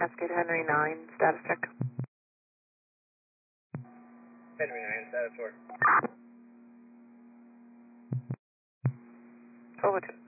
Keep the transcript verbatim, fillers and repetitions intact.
Cascade Henry nine, status check. Henry nine, status four. Over two.